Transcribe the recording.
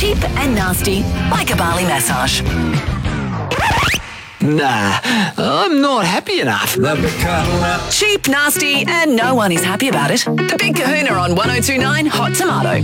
Cheap and nasty, like a Bali massage. Nah, I'm not happy enough. Cheap, nasty, and no one is happy about it. The Big Kahuna on 102.9 Hot Tomato.